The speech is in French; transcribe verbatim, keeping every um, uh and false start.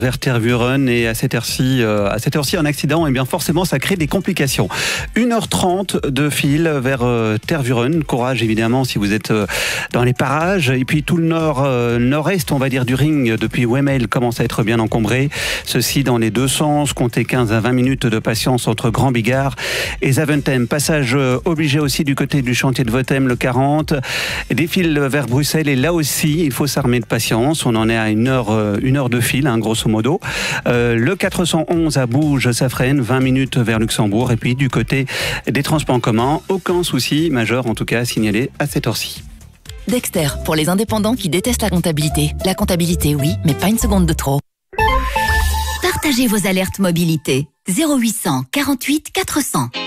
Vers Tervuren, et à cette heure-ci, euh, à cette heure-ci, un accident, et bien forcément, ça crée des complications. une heure trente de fil vers euh, Tervuren. Courage, évidemment, si vous êtes euh, dans les parages. Et puis tout le nord, euh, nord-est, on va dire, du ring, depuis Wemmel, commence à être bien encombré. Ceci dans les deux sens. Comptez quinze à vingt minutes de patience entre Grand Bigard et Zaventem. Passage euh, obligé aussi du côté du chantier de Votem, le quarante. Des fils vers Bruxelles, et là aussi, il faut s'armer de patience. On en est à une heure, euh, une heure de fil, hein, grosso modo. Euh, le quatre cent onze à Bouge, ça freine, vingt minutes vers Luxembourg. Et puis du côté des transports en commun, aucun souci majeur en tout cas signalé à cette heure-ci. Dexter, pour les indépendants qui détestent la comptabilité. La comptabilité, oui, mais pas une seconde de trop. Partagez vos alertes mobilité. zéro huit cents quarante-huit quatre cents.